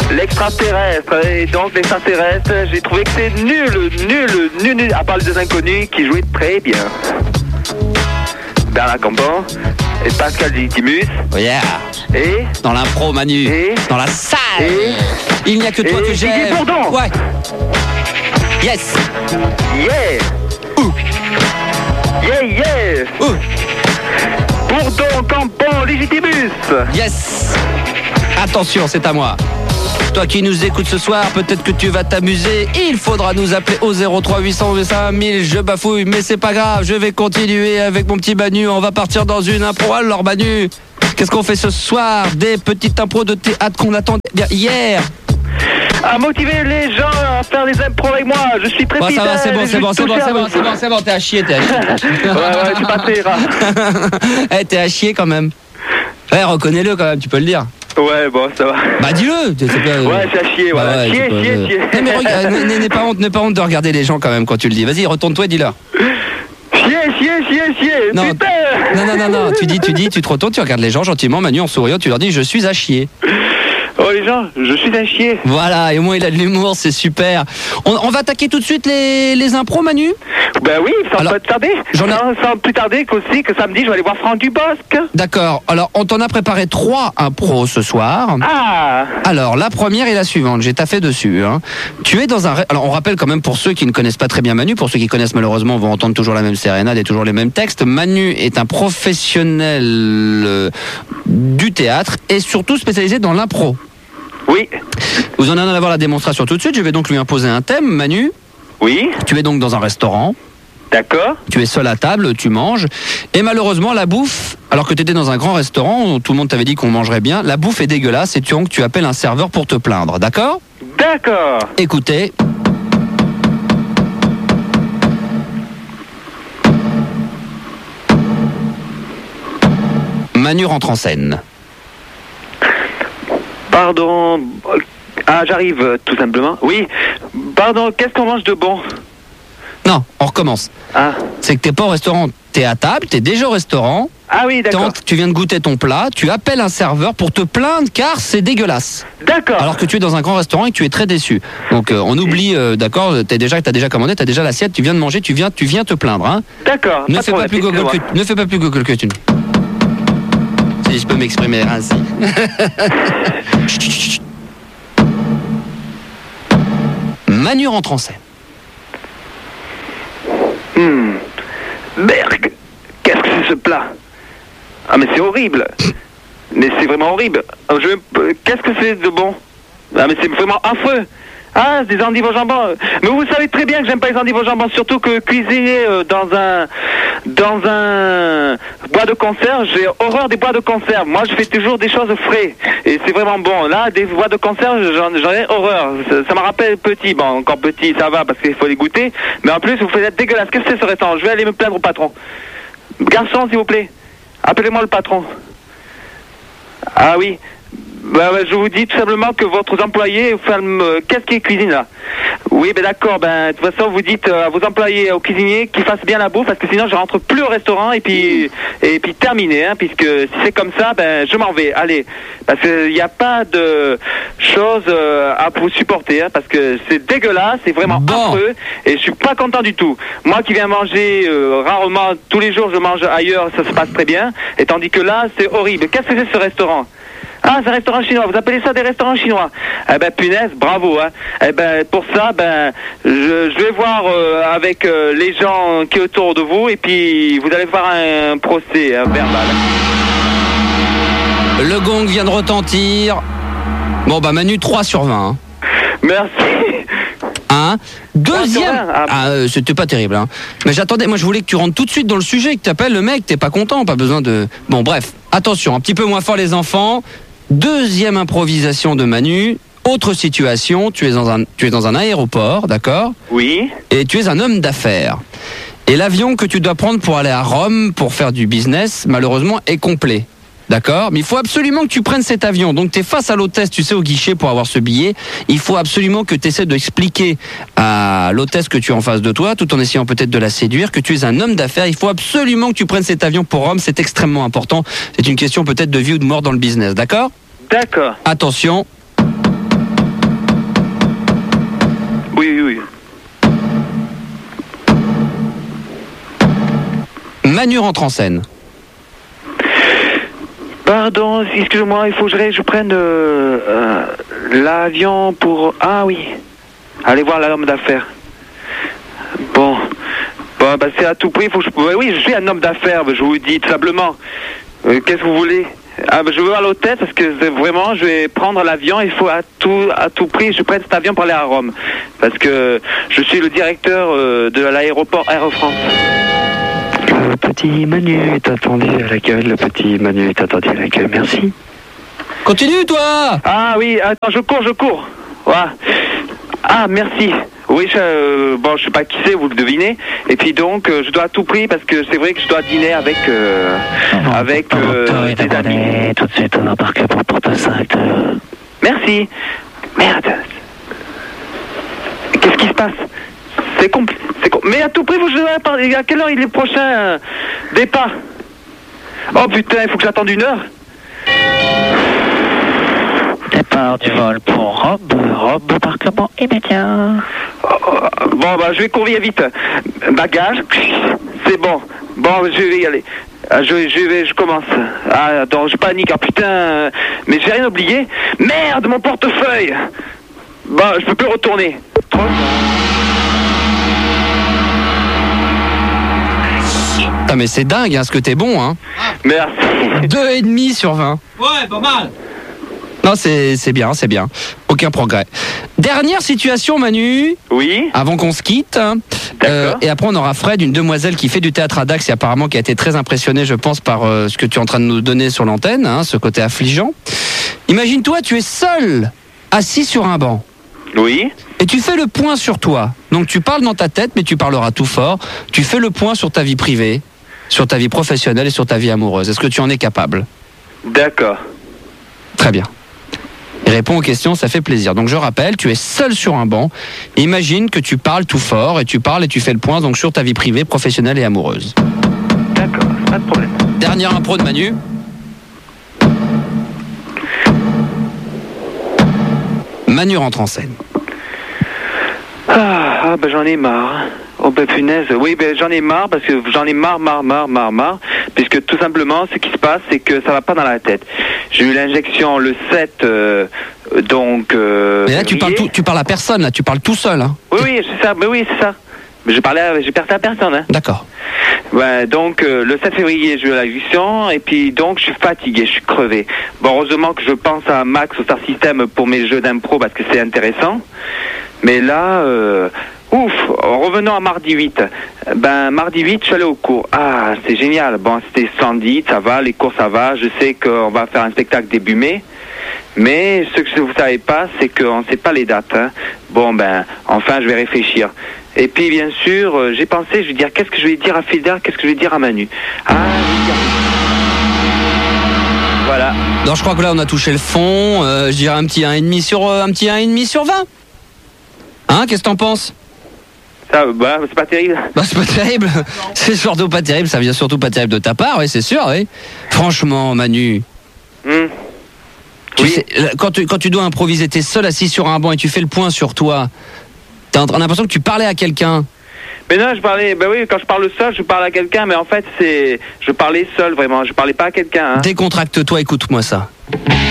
l'extraterrestre. Et donc l'extraterrestre, j'ai trouvé que c'est nul, à part les deux inconnus qui jouaient très bien. Bernard Campan et Pascal Legitimus. Oh yeah. Et dans l'impro, Manu. Et dans la salle. Et il n'y a que toi que j'aime. Didier Bourdon. Ouais. Yes. Yeah. Ouh. Yeah. Ouh. Bourdon, Campan, Legitimus. Yes. Attention, c'est à moi. Toi qui nous écoutes ce soir, peut-être que tu vas t'amuser. Il faudra nous appeler au 03 800 5000. Je bafouille, mais c'est pas grave. Je vais continuer avec mon petit Manu. On va partir dans une impro. Alors Manu, qu'est-ce qu'on fait ce soir? Des petites impros de théâtre qu'on attendait bien hier. À motiver les gens à faire des impros avec moi. Je suis très fidèle. Ça va, c'est bon. T'es à chier. Ouais, tu passeras. Eh, t'es à chier quand même. Ouais, reconnais-le quand même, tu peux le dire. Ouais, bon, ça va. Bah dis-le. Ouais, c'est à chier, voilà. Ouais, chier. Non, mais regarde, n'aie pas honte de regarder les gens quand même quand tu le dis. Vas-y, retourne-toi et dis-leur. Chier. Non, putain. non. Tu te retournes, tu regardes les gens gentiment, Manu, en souriant, tu leur dis je suis à chier. Oh les gens, je suis à chier. Voilà, et au moins il a de l'humour, c'est super. On va attaquer tout de suite les impros, Manu. Ben oui, sans plus tarder que samedi, je vais aller voir Franck Dubosc. D'accord, alors on t'en a préparé 3 impros ce soir. Ah. Alors la première est la suivante, j'ai taffé dessus. Hein. Tu es dans un... Alors on rappelle quand même pour ceux qui ne connaissent pas très bien Manu, pour ceux qui connaissent malheureusement vont entendre toujours la même sérénade et toujours les mêmes textes. Manu est un professionnel du théâtre et surtout spécialisé dans l'impro. Oui. Vous en allez avoir la démonstration tout de suite. Je vais donc lui imposer un thème, Manu. Oui. Tu es donc dans un restaurant. D'accord. Tu es seul à table, tu manges. Et malheureusement, la bouffe, alors que tu étais dans un grand restaurant, où tout le monde t'avait dit qu'on mangerait bien, la bouffe est dégueulasse et tu appelles un serveur pour te plaindre. D'accord ? D'accord. Écoutez. Manu rentre en scène. Pardon. Ah, j'arrive, tout simplement. Oui. Pardon, qu'est-ce qu'on mange de bon? Non, on recommence. Ah. C'est que t'es pas au restaurant, t'es à table, t'es déjà au restaurant. Ah oui, d'accord. Tu viens de goûter ton plat, tu appelles un serveur pour te plaindre car c'est dégueulasse. D'accord. Alors que tu es dans un grand restaurant et que tu es très déçu. Donc on oublie, d'accord, t'as déjà commandé, t'as déjà l'assiette, tu viens de manger, tu viens te plaindre. Hein. D'accord. Ne fais pas plus Google que tu. Si je peux m'exprimer ainsi. Manu rentre en scène. Merde, qu'est-ce que c'est ce plat? Ah mais c'est horrible. Mais c'est vraiment horrible. Qu'est-ce que c'est de bon? Ah mais c'est vraiment affreux. Ah, des endives au jambon. Mais vous savez très bien que j'aime pas les endives au jambon, surtout que cuisiner dans un bois de conserve, j'ai horreur des bois de conserve. Moi, je fais toujours des choses frais. Et c'est vraiment bon. Là, des bois de conserve, j'en ai horreur. Ça me rappelle petit. Bon, encore petit, ça va, parce qu'il faut les goûter. Mais en plus, vous faites dégueulasse. Qu'est-ce que c'est ce restaurant? Je vais aller me plaindre au patron. Garçon, s'il vous plaît. Appelez-moi le patron. Ah oui. Je vous dis tout simplement que votre employé, qu'est-ce qu'il cuisine là? Oui, d'accord, de toute façon vous dites à vos employés, aux cuisiniers qu'ils fassent bien la bouffe parce que sinon je rentre plus au restaurant et puis terminé, hein, puisque si c'est comme ça, je m'en vais, allez, parce qu'il n'y a pas de choses à vous supporter, hein, parce que c'est dégueulasse, c'est vraiment affreux et je suis pas content du tout. Moi qui viens manger rarement, tous les jours je mange ailleurs, ça se passe très bien, et tandis que là c'est horrible. Qu'est-ce que c'est ce restaurant? Ah, c'est un restaurant chinois. Vous appelez ça des restaurants chinois? Punaise, bravo, hein. Pour ça, je vais voir avec les gens qui sont autour de vous et puis vous allez faire un procès verbal. Le gong vient de retentir. Bon, Manu, 3 sur 20. Hein. Merci. Hein? Deuxième. C'était pas terrible, hein. Mais j'attendais, moi je voulais que tu rentres tout de suite dans le sujet, que tu appelles le mec, t'es pas content, pas besoin de. Bon, bref, attention, un petit peu moins fort les enfants. Deuxième improvisation de Manu. Autre situation, tu es dans un aéroport, d'accord? Oui. Et tu es un homme d'affaires. Et l'avion que tu dois prendre pour aller à Rome pour faire du business, malheureusement, est complet. D'accord? Mais il faut absolument que tu prennes cet avion. Donc tu es face à l'hôtesse, tu sais, au guichet pour avoir ce billet. Il faut absolument que tu essaies d'expliquer à l'hôtesse que tu es en face de toi, tout en essayant peut-être de la séduire, que tu es un homme d'affaires. Il faut absolument que tu prennes cet avion pour Rome. C'est extrêmement important. C'est une question peut-être de vie ou de mort dans le business. D'accord? D'accord. Attention. Manu rentre en scène. Pardon, excusez-moi, il faut que je prenne l'avion pour... Ah oui, aller voir l'homme d'affaires. Bon, bah, c'est à tout prix, il faut que je... Oui, je suis un homme d'affaires, je vous dis tout simplement. Qu'est-ce que vous voulez? Je veux voir l'hôtel parce que vraiment, je vais prendre l'avion, il faut à tout prix, je prenne cet avion pour aller à Rome. Parce que je suis le directeur de l'aéroport Air France. Le petit Manu est attendu à l'accueil, le petit Manu est attendu à l'accueil, merci. Continue, toi! Ah oui, attends, je cours. Voilà. Ah, merci. Oui, je sais pas qui c'est, vous le devinez. Et puis donc, je dois à tout prix parce que c'est vrai que je dois dîner avec des amis. Tout de suite, on embarque pour Porte-Sainte. Merci. Merde. Qu'est-ce qui se passe? C'est compliqué. Mais à tout prix, vous devez parler. À quelle heure il est le prochain départ? Oh putain, il faut que j'attende 1 heure. Départ du vol pour Rome, embarquement immédiat. Bon, bah, je vais courir vite. Bagage, c'est bon. Bon, je vais y aller. Je commence. Ah, attends, je panique. Ah, putain, mais j'ai rien oublié. Merde, mon portefeuille. Bah, je peux plus retourner. Ah, mais c'est dingue, hein, ce que t'es bon, hein. Merci. 2,5 sur 20. Ouais, pas mal. Non, c'est bien. Aucun progrès. Dernière situation, Manu. Oui. Avant qu'on se quitte. D'accord. Et après, on aura Fred, une demoiselle qui fait du théâtre à Dax et apparemment qui a été très impressionnée, je pense, par ce que tu es en train de nous donner sur l'antenne, hein, ce côté affligeant. Imagine-toi, tu es seul, assis sur un banc. Oui. Et tu fais le point sur toi. Donc tu parles dans ta tête, mais tu parleras tout fort. Tu fais le point sur ta vie privée, sur ta vie professionnelle et sur ta vie amoureuse. Est-ce que tu en es capable? D'accord. Très bien. Et réponds aux questions, ça fait plaisir. Donc je rappelle, tu es seul sur un banc. Imagine que tu parles tout fort et tu parles et tu fais le point donc sur ta vie privée, professionnelle et amoureuse. D'accord, pas de problème. Dernière impro de Manu. Manu rentre en scène. Ah, ben j'en ai marre. Oh ben punaise, oui ben j'en ai marre parce que j'en ai marre, puisque tout simplement ce qui se passe c'est que ça va pas dans la tête. J'ai eu l'injection le 7 donc Mais là tu parles à personne, là tu parles tout seul, hein. Oui c'est ça, Mais j'ai perdu à personne, hein. D'accord. Ouais, donc le 7 février j'ai eu l'injection et puis donc je suis fatigué, je suis crevé. Bon, heureusement que je pense à Max au Star System pour mes jeux d'impro parce que c'est intéressant. Mais là revenons à mardi 8. Ben mardi 8 je suis allé au cours. Ah, c'est génial. Bon, c'était splendide, ça va, les cours ça va. Je sais qu'on va faire un spectacle début mai. Mais ce que vous savez pas, c'est qu'on ne sait pas les dates, hein. Bon ben, enfin je vais réfléchir. Et puis bien sûr, j'ai pensé, je vais dire qu'est-ce que je vais dire à Filda, qu'est-ce que je vais dire à Manu. Ah, je vais dire... Voilà. Non, je crois que là on a touché le fond. Je dirais un petit 1,5 sur 20. Hein, qu'est-ce que t'en penses? Ça, bah, c'est pas terrible. Bah, c'est pas terrible. C'est surtout pas terrible. Ça vient surtout pas terrible de ta part, oui, c'est sûr, oui. Franchement, Manu. Tu sais, quand tu dois improviser, t'es seul assis sur un banc et tu fais le point sur toi. T'as l'impression que tu parlais à quelqu'un. Mais non, quand je parle seul, je parle à quelqu'un, mais en fait, je parlais seul, vraiment. Je parlais pas à quelqu'un, hein. Décontracte-toi, écoute-moi ça.